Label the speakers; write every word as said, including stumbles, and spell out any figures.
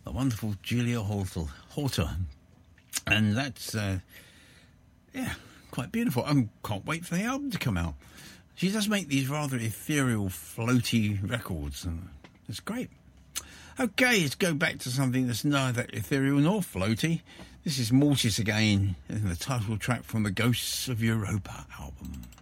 Speaker 1: the wonderful Julia Horter. Horter. And that's, uh, yeah, quite beautiful. I can't wait for the album to come out. She does make these rather ethereal, floaty records, and it's great. Okay, let's go back to something that's neither ethereal nor floaty. This is Mortis again, and the title track from the Ghosts of Europa album.